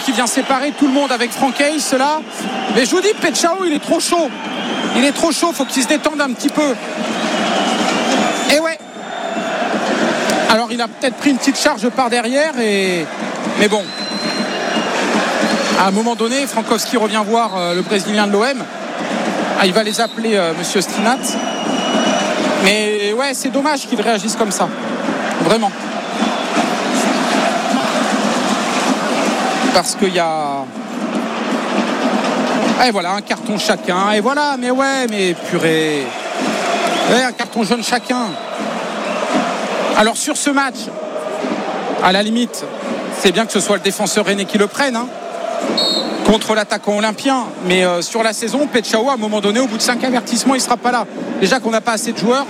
qui vient séparer tout le monde avec Franck Hayes là. Mais je vous dis, Petchao, il est trop chaud. Il est trop chaud, faut qu'il se détende un petit peu. Et ouais. Alors il a peut-être pris une petite charge par derrière, mais bon. À un moment donné, Frankowski revient voir le Brésilien de l'OM. Il va les appeler Monsieur Strinat. Mais ouais, c'est dommage qu'ils réagissent comme ça. Vraiment. Parce qu'il y a... Et voilà, un carton chacun. Et voilà, mais purée. Ouais, un carton jaune chacun. Alors sur ce match, à la limite, c'est bien que ce soit le défenseur rennais qui le prenne, hein, contre l'attaquant olympien. Mais sur la saison, Petchao, à un moment donné, au bout de 5 avertissements, il ne sera pas là. Déjà qu'on n'a pas assez de joueurs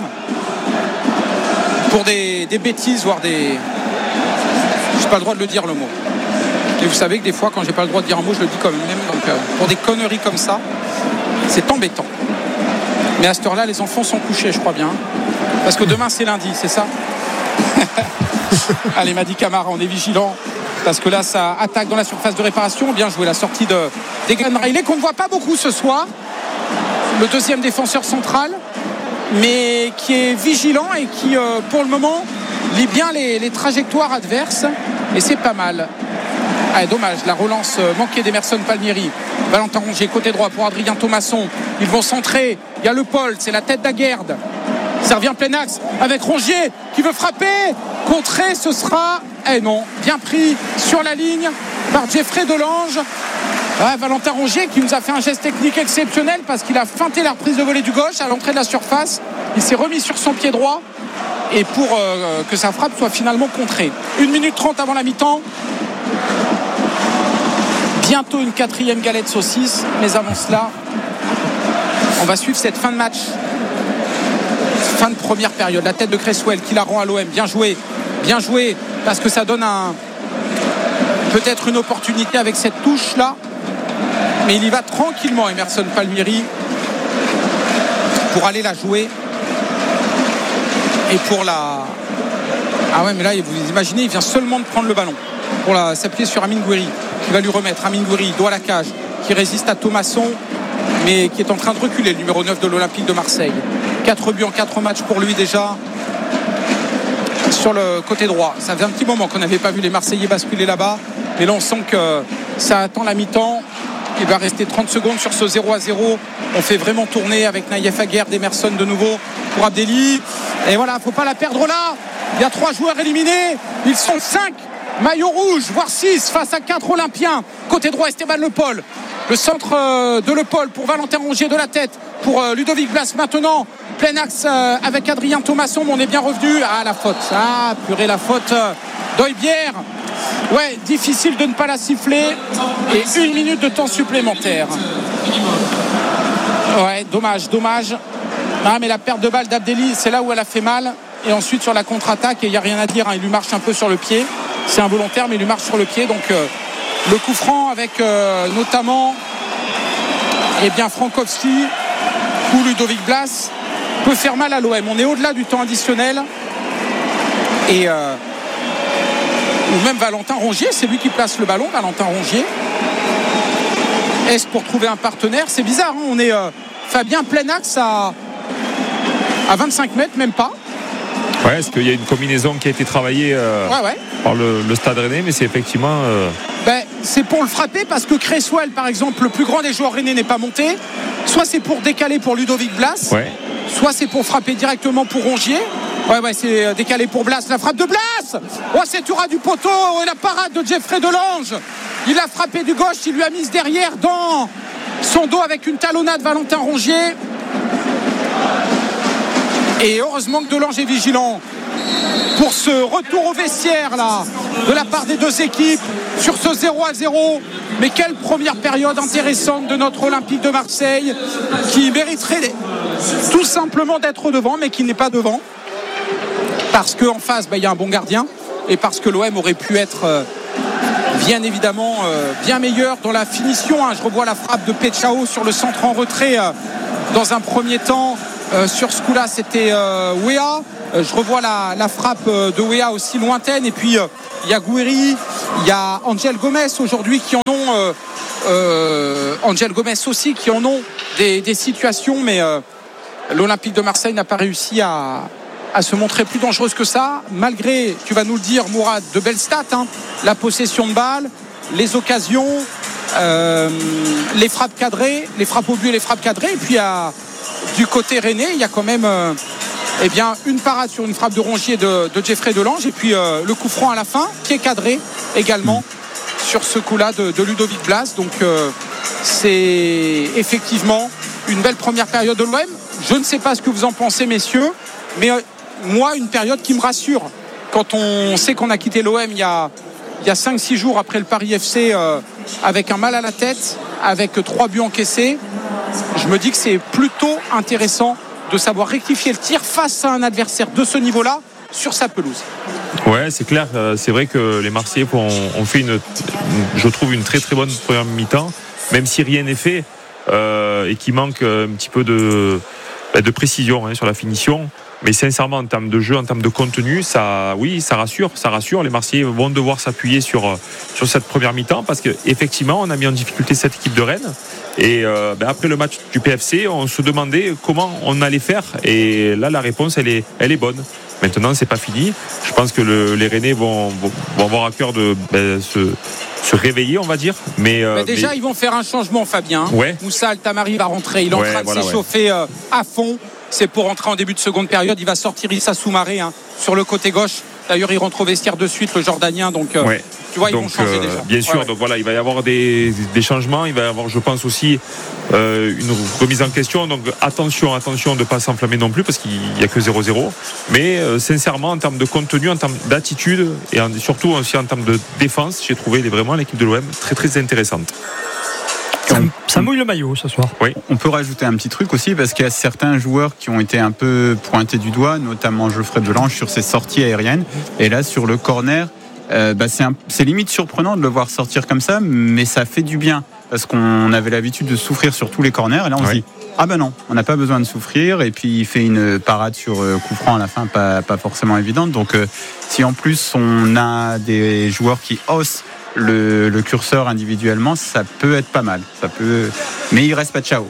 pour des bêtises, voire des... Je n'ai pas le droit de le dire, le mot. Et vous savez que des fois, quand j'ai pas le droit de dire un mot, je le dis quand même. Donc, pour des conneries comme ça, c'est embêtant. Mais à cette heure-là, les enfants sont couchés, je crois bien. Parce que demain, c'est lundi, c'est ça? Allez, Madi Camara, on est vigilant. Parce que là, ça attaque dans la surface de réparation. Bien joué, la sortie d'Egan Riley, qu'on ne voit pas beaucoup ce soir. Le deuxième défenseur central, mais qui est vigilant et qui, pour le moment, lit bien les trajectoires adverses. Et c'est pas mal. Ah, dommage, la relance manquée d'Emerson Palmieri. Valentin Rongier, côté droit pour Adrien Thomasson. Ils vont centrer. Il y a le Paul, c'est la tête d'Aguerd. Ça revient plein axe avec Rongier qui veut frapper. Contré, ce sera... non, bien pris sur la ligne par Geoffrey Delange. Valentin Rongier qui nous a fait un geste technique exceptionnel parce qu'il a feinté la reprise de volée du gauche à l'entrée de la surface. Il s'est remis sur son pied droit. Et pour que sa frappe soit finalement contrée. 1 minute 30 avant la mi-temps. Bientôt une 4e galette saucisse. Mais avant cela, on va suivre cette fin de match. Fin de première période. La tête de Cresswell qui la rend à l'OM. Bien joué. Bien joué. Parce que ça donne peut-être une opportunité avec cette touche-là. Mais il y va tranquillement, Emerson Palmieri, pour aller la jouer. Et pour la... Ah ouais, mais là, vous imaginez, il vient seulement de prendre le ballon pour s'appuyer sur Amine Gouiri, qui va lui remettre. Amine Gouiri, doigt à la cage, qui résiste à Thomasson, mais qui est en train de reculer, le numéro 9 de l'Olympique de Marseille. 4 buts en 4 matchs pour lui déjà. Sur le côté droit, ça fait un petit moment qu'on n'avait pas vu les Marseillais basculer là-bas. Mais là, on sent que ça attend la mi-temps. Il va rester 30 secondes sur ce 0-0. On fait vraiment tourner avec Naïef Aguerd, Emerson de nouveau pour Abdelli. Et voilà, il ne faut pas la perdre là. Il y a 3 joueurs éliminés. Ils sont 5 maillots rouges, voire 6 face à 4 Olympiens. Côté droit, Esteban Le Paul. Le centre de Le Paul pour Valentin Rongier de la tête. Pour Ludovic Blas maintenant. Plein axe avec Adrien Thomasson. Mais on est bien revenu. Ah, la faute. Ah, purée, la faute d'Heubière. Ouais, difficile de ne pas la siffler. Et 1 minute de temps supplémentaire. Ouais, dommage. Ah, mais la perte de balle d'Abdelli, c'est là où elle a fait mal. Et ensuite sur la contre-attaque, il n'y a rien à dire, hein, il lui marche un peu sur le pied. C'est involontaire, mais il lui marche sur le pied. Donc le coup franc avec notamment Frankowski ou Ludovic Blas peut faire mal à l'OM. On est au-delà du temps additionnel. Et ou même Valentin Rongier, c'est lui qui place le ballon, Valentin Rongier. Est-ce pour trouver un partenaire? C'est bizarre, hein, on est Fabien plein axe à 25 mètres, même pas. Ouais, est-ce qu'il y a une combinaison qui a été travaillée par le Stade Rennais, mais c'est effectivement... c'est pour le frapper parce que Cresswell, par exemple, le plus grand des joueurs rennais n'est pas monté. Soit c'est pour décaler pour Ludovic Blas, soit c'est pour frapper directement pour Rongier. Ouais, c'est décalé pour Blas. La frappe de Blas. Oh, c'est tout ras du poteau. Et la parade de Geoffrey Delange. Il a frappé du gauche. Il lui a mise derrière dans son dos avec une talonnade Valentin Rongier. Et heureusement que Delange est vigilant pour ce retour au vestiaire là, de la part des deux équipes sur ce 0-0. Mais quelle première période intéressante de notre Olympique de Marseille qui mériterait tout simplement d'être devant, mais qui n'est pas devant. Parce qu'en face, il y a un bon gardien et parce que l'OM aurait pu être bien évidemment bien meilleur dans la finition. Je revois la frappe de Petchao sur le centre en retrait dans un premier temps. Sur ce coup-là, c'était Wea. Je revois la frappe de Weah aussi lointaine. Et puis il y a Gouiri, il y a Angel Gomez aujourd'hui qui en ont Angel Gomez aussi qui en ont des situations, mais l'Olympique de Marseille n'a pas réussi à se montrer plus dangereuse que ça, malgré, tu vas nous le dire Mourad, de belles stats, la possession de balle, les occasions, les frappes cadrées, les frappes au but et les frappes cadrées. Et puis du côté rennais, il y a quand même une parade sur une frappe de Rongier de Jeffrey Delange, et puis le coup franc à la fin qui est cadré également sur ce coup-là de Ludovic Blas. Donc c'est effectivement une belle première période de l'OM. Je ne sais pas ce que vous en pensez, messieurs, mais moi, une période qui me rassure quand on sait qu'on a quitté l'OM il y a 5-6 jours après le Paris FC avec un mal à la tête, avec 3 buts encaissés. Je me dis que c'est plutôt intéressant de savoir rectifier le tir face à un adversaire de ce niveau-là sur sa pelouse. Ouais, c'est clair. C'est vrai que les Marseillais ont fait je trouve une très très bonne première mi-temps, même si rien n'est fait et qu'il manque un petit peu de précision sur la finition. Mais sincèrement, en termes de jeu, en termes de contenu, ça rassure. Les Marseillais vont devoir s'appuyer sur cette première mi-temps, parce qu'effectivement, on a mis en difficulté cette équipe de Rennes. Et après le match du PFC, on se demandait comment on allait faire. Et là, la réponse, elle est bonne. Maintenant, c'est pas fini. Je pense que les Rennais vont avoir à cœur de se réveiller, on va dire. Mais déjà, ils vont faire un changement, Fabien. Ouais. Moussa Altamari va rentrer. Il est en train de s'échauffer à fond. C'est pour rentrer en début de seconde période. Il va sortir Issa Soumaré sur le côté gauche. D'ailleurs, il rentre au vestiaire de suite, le Jordanien. Donc, tu vois, ils vont changer déjà. Bien sûr. Donc voilà, il va y avoir des changements. Il va y avoir, je pense aussi, une remise en question. Donc attention de ne pas s'enflammer non plus, parce qu'il n'y a que 0-0. Mais sincèrement, en termes de contenu, en termes d'attitude et surtout aussi en termes de défense, j'ai trouvé vraiment l'équipe de l'OM très très intéressante. Ça mouille le maillot ce soir. Oui. On peut rajouter un petit truc aussi, parce qu'il y a certains joueurs qui ont été un peu pointés du doigt, notamment Geoffrey Delange sur ses sorties aériennes. Et là, sur le corner, c'est limite surprenant de le voir sortir comme ça, mais ça fait du bien, parce qu'on avait l'habitude de souffrir sur tous les corners. Et là, on se dit, non, on n'a pas besoin de souffrir. Et puis il fait une parade sur coup franc à la fin, pas forcément évidente. Donc si en plus on a des joueurs qui haussent le curseur individuellement, ça peut être pas mal. Mais il reste pas de ciao.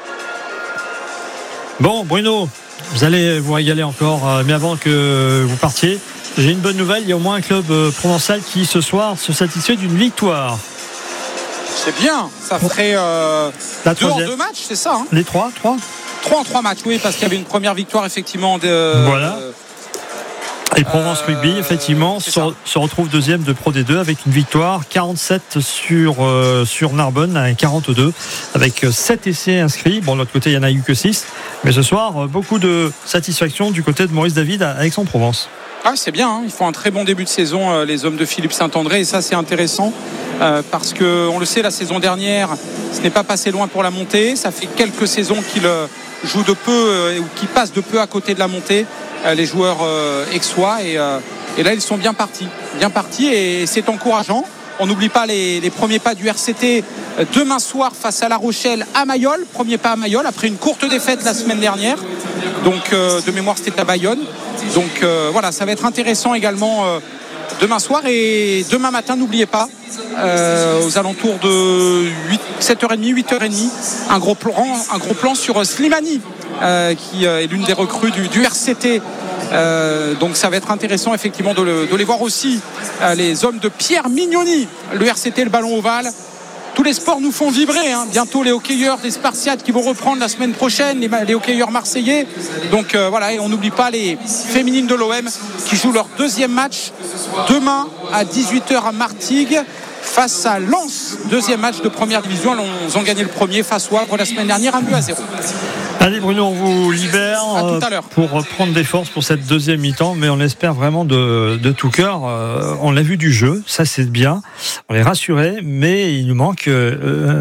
Bon, Bruno, vous allez vous régaler encore, mais avant que vous partiez, j'ai une bonne nouvelle. Il y a au moins un club provençal qui ce soir se satisfait d'une victoire. C'est bien, ça ferait 2 en 2 matchs, c'est ça, Les 3 en 3 matchs, oui, parce qu'il y avait une première victoire effectivement voilà. Et Provence Rugby, effectivement, se retrouve deuxième de Pro D2 avec une victoire 47 sur Narbonne à 42, avec 7 essais inscrits. Bon, de l'autre côté, il n'y en a eu que 6. Mais ce soir, beaucoup de satisfaction du côté de Maurice David à Aix-en-Provence. Ah, c'est bien, ils font un très bon début de saison, les hommes de Philippe Saint-André, et ça, c'est intéressant. Parce qu'on le sait, la saison dernière, ce n'est pas passé loin pour la montée. Ça fait quelques saisons qu'ils jouent de peu ou qu'ils passent de peu à côté de la montée, les joueurs aixois. Et là, ils sont bien partis, et c'est encourageant. On n'oublie pas les premiers pas du RCT demain soir face à La Rochelle à Mayol. Premier pas à Mayol après une courte défaite la semaine dernière. Donc de mémoire, c'était à Bayonne. Donc voilà, ça va être intéressant également demain soir. Et demain matin, n'oubliez pas, aux alentours de 7h30, 8h30, un gros plan sur Slimani, qui est l'une des recrues du RCT. Donc ça va être intéressant effectivement de les voir aussi, les hommes de Pierre Mignoni, le RCT, le ballon ovale. Tous les sports nous font vibrer, bientôt les hockeyeurs des Spartiates qui vont reprendre la semaine prochaine, les hockeyeurs marseillais. Donc voilà, et on n'oublie pas les féminines de l'OM qui jouent leur deuxième match demain à 18h à Martigues face à Lens. Deuxième match de première division. Ils ont gagné le premier face au Havre la semaine dernière, 1-0. Allez Bruno, on vous libère pour prendre des forces pour cette deuxième mi-temps, mais on espère vraiment de tout cœur. On l'a vu du jeu, ça c'est bien, on est rassuré, mais il nous manque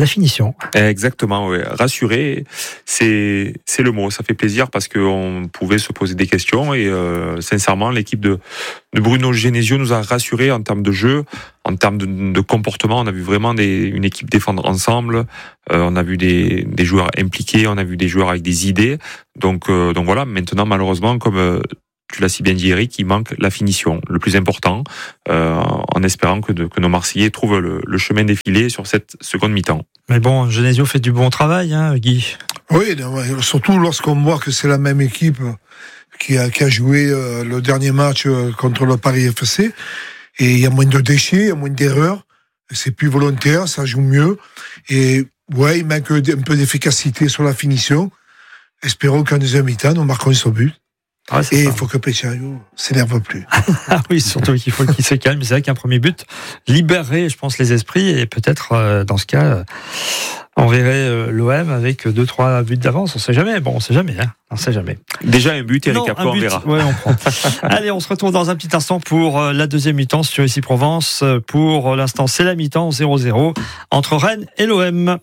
la finition. Exactement, ouais. Rassurer, c'est le mot. Ça fait plaisir parce qu'on pouvait se poser des questions et sincèrement, l'équipe de Bruno Genesio nous a rassurés en termes de jeu, en termes de comportement. On a vu vraiment une équipe défendre ensemble. On a vu des joueurs impliqués, on a vu des joueurs avec des idées. Donc voilà. Maintenant, malheureusement, comme tu l'as si bien dit, Eric, il manque la finition, le plus important, en espérant que nos Marseillais trouvent le chemin défilé sur cette seconde mi-temps. Mais bon, Genesio fait du bon travail, hein, Guy. Oui, surtout lorsqu'on voit que c'est la même équipe qui a joué le dernier match contre le Paris FC, et il y a moins de déchets, il y a moins d'erreurs, c'est plus volontaire, ça joue mieux, et ouais, il manque un peu d'efficacité sur la finition. Espérons qu'en deuxième mi-temps, nous marquons son but. Ouais, et il faut que Pechario s'énerve plus. Ah oui, surtout qu'il faut qu'il se calme. C'est vrai qu'un premier but libérerait, je pense, les esprits, et peut-être, dans ce cas, on verrait l'OM avec 2-3 buts d'avance. On sait jamais. Bon, on sait jamais, hein. On sait jamais. Déjà un but, Eric, après on verra. Ouais, on prend. Allez, on se retrouve dans un petit instant pour la deuxième mi-temps sur Ici Provence. Pour l'instant, c'est la mi-temps 0-0 entre Rennes et l'OM.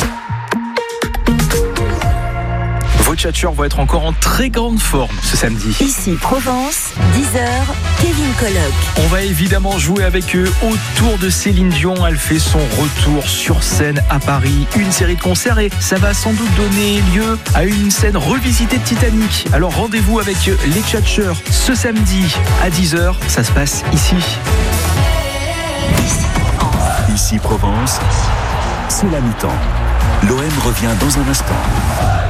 Vos tchatcheurs vont être encore en très grande forme ce samedi. Ici Provence, 10h, Kevin Colloc. On va évidemment jouer avec eux autour de Céline Dion. Elle fait son retour sur scène à Paris. Une série de concerts et ça va sans doute donner lieu à une scène revisitée de Titanic. Alors rendez-vous avec les tchatcheurs ce samedi à 10h. Ça se passe ici. Ici Provence, c'est la mi-temps. L'OM revient dans un instant.